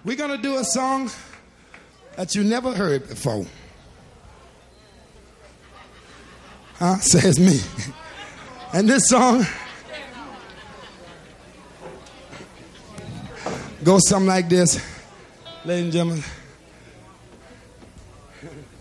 We're going to do a song that you never heard before. Huh? Says me. And this song goes something like this. Ladies and gentlemen.